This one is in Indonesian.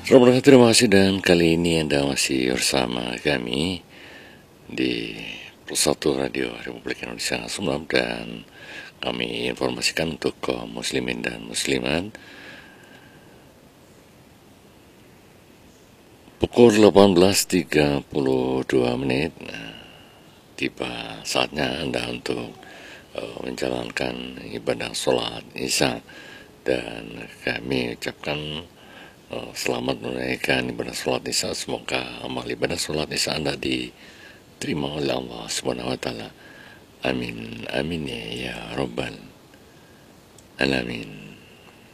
Selamat terima kasih dan kali ini Anda masih bersama kami di Persatu Radio Republik Indonesia Sumeneb dan kami informasikan untuk kaum muslimin dan muslimat pukul 18.32 menit tiba saatnya Anda untuk menjalankan ibadah sholat isya dan kami ucapkan selamat menunaikan ibadah sholat isya. Semoga amal ibadah sholat isya Anda diterima oleh Allah Subhanahu wa taala. Amin amin ya rabbal alamin.